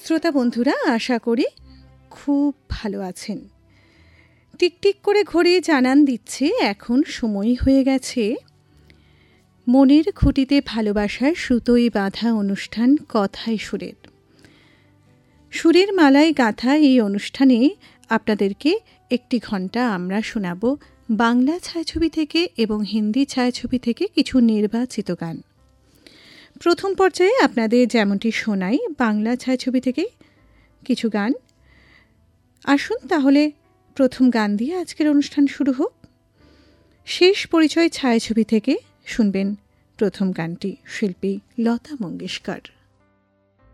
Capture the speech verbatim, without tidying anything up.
শ্রোতা বন্ধুরা, আশা করি খুব ভালো আছেন। টিকটিক করে ঘড়ি জানান দিচ্ছে এখন সময় হয়ে গেছে মনের খুঁটিতে ভালোবাসার সুতোয় বাঁধা অনুষ্ঠান কথায় সুরের। সুরের মালায় গাঁথা এই অনুষ্ঠানে আপনাদেরকে একটি ঘণ্টা আমরা শোনাব বাংলা ছায়াছবি থেকে এবং হিন্দি ছায়াছবি থেকে কিছু নির্বাচিত গান। প্রথম পর্যায়ে আপনাদের যেমনটি শোনাই বাংলা ছায়াছবি থেকে কিছু গান। আসুন তাহলে প্রথম গান দিয়ে আজকের অনুষ্ঠান শুরু হোক। শেষ পরিচয় ছায়াছবি থেকে শুনবেন প্রথম গানটি, শিল্পী লতা মঙ্গেশকর।